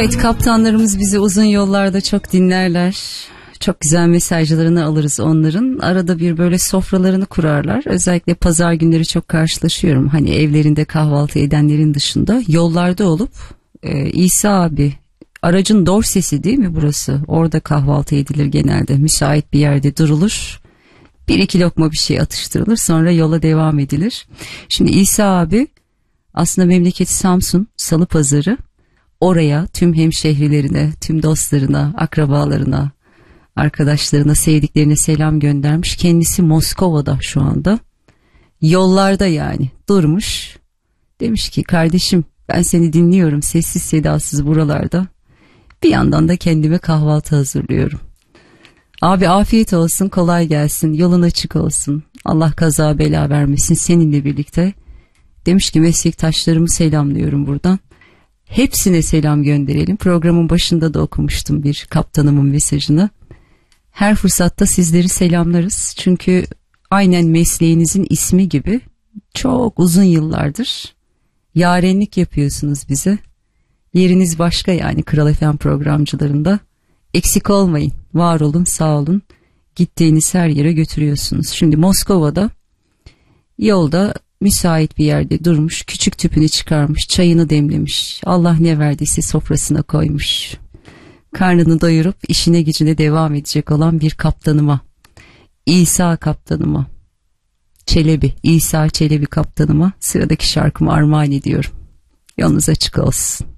Evet, kaptanlarımız bizi uzun yollarda çok dinlerler. Çok güzel mesajlarını alırız onların. Arada bir böyle sofralarını kurarlar. Özellikle pazar günleri çok karşılaşıyorum. Hani evlerinde kahvaltı edenlerin dışında yollarda olup İsa abi, aracın dorsesi değil mi burası? Orada kahvaltı edilir genelde. Müsait bir yerde durulur. Bir iki lokma bir şey atıştırılır, sonra yola devam edilir. Şimdi İsa abi aslında memleketi Samsun, Salıpazarı. Oraya tüm hemşehrilerine, tüm dostlarına, akrabalarına, arkadaşlarına, sevdiklerine selam göndermiş. Kendisi Moskova'da şu anda. Yollarda yani durmuş. Demiş ki kardeşim, ben seni dinliyorum sessiz sedasız buralarda. Bir yandan da kendime kahvaltı hazırlıyorum. Abi afiyet olsun, kolay gelsin, yolun açık olsun. Allah kaza bela vermesin seninle birlikte. Demiş ki meslektaşlarımı selamlıyorum buradan. Hepsine selam gönderelim. Programın başında da okumuştum bir kaptanımın mesajını. Her fırsatta sizleri selamlarız. Çünkü aynen mesleğinizin ismi gibi çok uzun yıllardır yarenlik yapıyorsunuz bize. Yeriniz başka yani Kral FM programcılarında. Eksik olmayın, var olun, sağ olun. Gittiğiniz her yere götürüyorsunuz. Şimdi Moskova'da yolda müsait bir yerde durmuş, küçük tüpünü çıkarmış, çayını demlemiş. Allah ne verdiyse sofrasına koymuş. Karnını doyurup işine gücüne devam edecek olan bir kaptanıma, İsa kaptanıma, İsa Çelebi kaptanıma sıradaki şarkımı armağan ediyorum. Yolunuz açık olsun.